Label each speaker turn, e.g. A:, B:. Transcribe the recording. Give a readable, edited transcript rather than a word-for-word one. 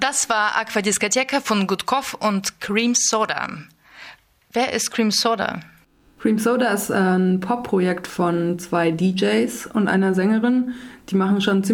A: Das war Aquadiskotheka von Gutkov und Cream Soda. Wer ist Cream Soda?
B: Cream Soda ist ein Pop-Projekt von 2 DJs und einer Sängerin. Die machen schon ziemlich